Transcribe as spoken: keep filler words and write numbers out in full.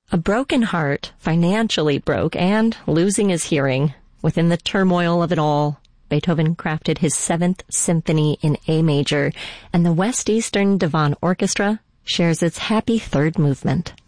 A broken heart, financially broke, and losing his hearing. Within the turmoil of it all, Beethoven crafted his Seventh Symphony in A major, and the West Eastern Divan Orchestra shares its happy third movement.